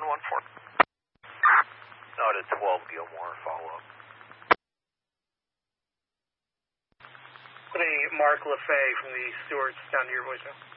114. No, to 12 Gilmore, follow up. Putting Mark LaFay from the Stewards down to your voicemail.